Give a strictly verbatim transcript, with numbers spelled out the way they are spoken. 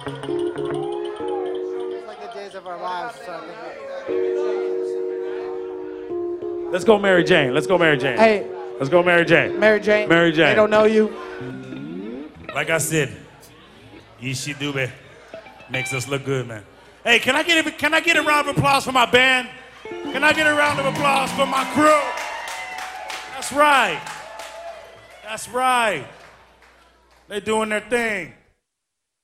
It's like the days of our lives. So Let's go Mary Jane. Let's go Mary Jane. hey, Let's go Mary Jane. Mary Jane. Mary Jane. They don't know you. Like I said, Ishi Dube makes us look good, man. Hey, can I get a, can I get a round of applause for my band? Can I get a round of applause for my crew? That's right. That's right. They're doing their thing.